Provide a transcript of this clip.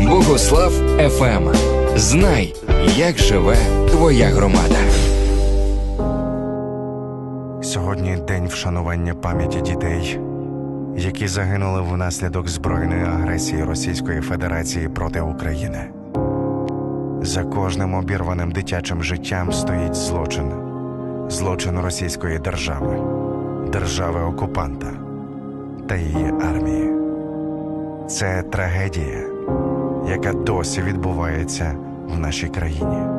Богослав ФМ. Знай, як живе твоя громада. Сьогодні день вшанування пам'яті дітей, які загинули внаслідок збройної агресії Російської Федерації проти України. За кожним обірваним дитячим життям стоїть злочин. Злочин російської держави, держави-окупанта та її армії. Це трагедія, яка досі відбувається в нашій країні.